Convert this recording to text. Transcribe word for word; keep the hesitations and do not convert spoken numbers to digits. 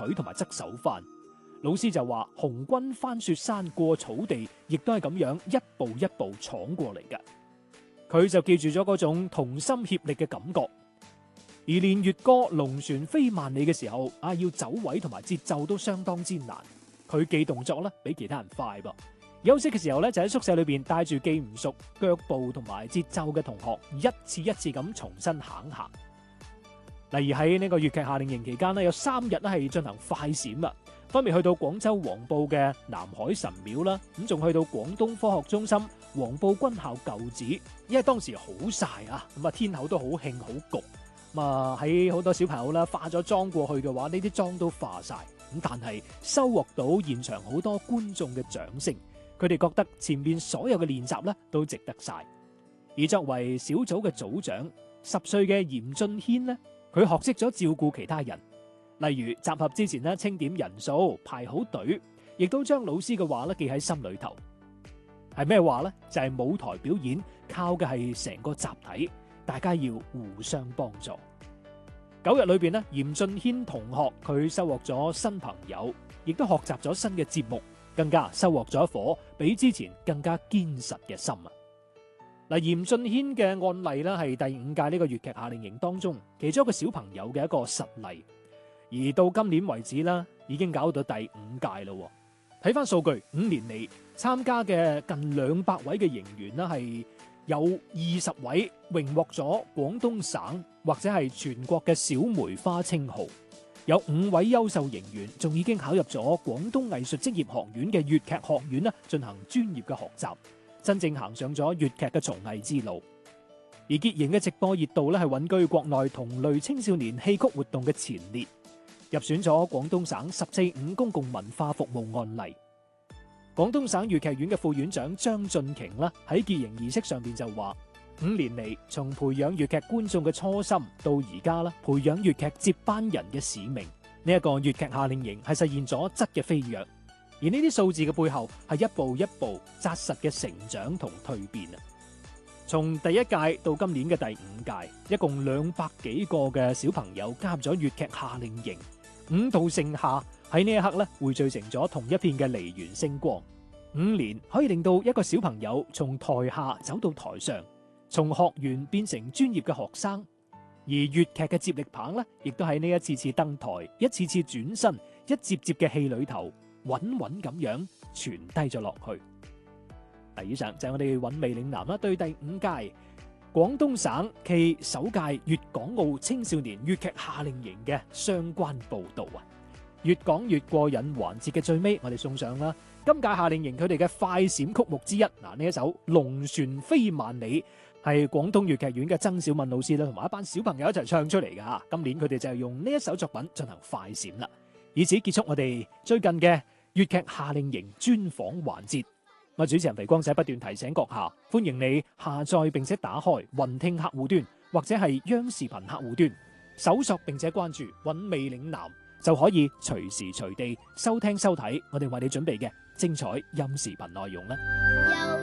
腿同埋側手翻。老師就話紅軍翻雪山過草地，亦都係咁樣一步一步闖過嚟嘅。佢就記住咗嗰種同心協力嘅感覺。而練粵歌龍船飛萬里嘅時候，啊要走位同埋節奏都相當之難。佢記動作咧比其他人快噃。休息嘅時候咧就喺宿舍裏邊帶住記唔熟腳步同埋節奏嘅同學，一次一次咁重新行行。例如喺呢個粵劇夏令營期間呢，有三日咧係進行快閃啊，分別去到廣州黃埔嘅南海神廟啦，咁仲去到廣東科學中心黃埔軍校舊址，因為當時好曬啊，咁啊天口都好興好焗，咁啊喺好多小朋友啦化咗妝過去嘅話，呢啲妝都化晒，咁但係收穫到現場好多觀眾嘅掌聲。佢哋覺得前面所有嘅練習咧都值得晒。而作為小組嘅組長，十歲嘅嚴俊軒呢，佢學識咗照顧其他人，例如集合之前呢清點人數，排好隊，亦都將老師嘅話咧記喺心裏頭。係咩話呢？就係舞台表演靠嘅係成個集體，大家要互相幫助。九日裏邊呢，嚴俊軒同學佢收穫咗新朋友，亦都學習咗新嘅節目。更加收穫咗一顆比之前更加堅實嘅心啊！嗱，嚴俊軒嘅案例咧係第五屆呢個粵劇夏令營當中其中一個小朋友嘅一個實例，而到今年為止啦，已經搞到第五屆咯。睇翻數據，五年嚟參加嘅近兩百位嘅營員呢，係有二十位榮獲咗廣東省或者係全國嘅小梅花稱號。有五位優秀營員仲已經考入咗廣東藝術職業學院嘅粵劇學院啦，進行專業嘅學習，真正行上咗粵劇嘅從藝之路。而結營嘅直播熱度咧係穩居國內同類青少年戲曲活動嘅前列，入選咗廣東省十四五公共文化服務案例。廣東省粵劇院嘅副院長張俊瓊啦喺結營儀式上邊就話：五年嚟，從培養粵劇觀眾嘅初心到而家啦，培養粵劇接班人嘅使命，呢一個粵劇夏令營係實現咗質嘅飛躍。而呢啲數字嘅背後係一步一步紮實嘅成長同蛻變啊！從第一屆到今年嘅第五屆，一共兩百幾個嘅小朋友加入咗粵劇夏令營，五道盛夏喺呢一刻咧匯聚成咗同一片嘅梨園星光。五年可以令到一個小朋友從台下走到台上，從學員變成專業嘅學生，而粵劇嘅接力棒呢，亦都喺呢一次次登台、一次次轉身、一節節嘅戲裏頭，穩穩咁樣傳低咗落去。嗱，以上就係我哋韻味嶺南啦，對第五屆廣東省暨首屆粵港澳青少年粵劇夏令營嘅相關報道啊！越講越過癮環節嘅最尾，我哋送上啦今屆夏令營佢哋嘅快閃曲目之一，嗱呢一首《龍船飛萬里》。係廣東粵劇院嘅曾小敏老師啦，同埋一班小朋友一齊唱出嚟㗎吓。今年佢哋就係用呢一首作品進行快閃啦，以此結束我哋最近嘅粵劇夏令營專訪環節。我主持人肥光仔不斷提醒閣下，歡迎你下載並且打開雲聽客戶端或者係央視頻客戶端，搜索並且關注韻味嶺南，就可以隨時隨地收聽收睇我哋為你準備嘅精彩音視頻內容啦。